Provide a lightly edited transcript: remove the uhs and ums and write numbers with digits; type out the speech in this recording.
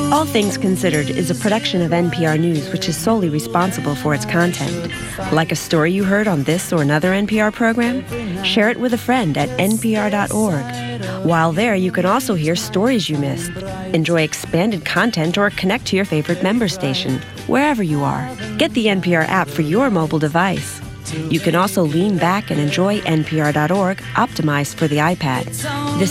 All Things Considered is a production of NPR News, which is solely responsible for its content. Like a story you heard on this or another NPR program? Share it with a friend at npr.org. While there, you can also hear stories you missed, enjoy expanded content, or connect to your favorite member station, wherever you are. Get the NPR app for your mobile device. You can also lean back and enjoy npr.org, optimized for the iPad. This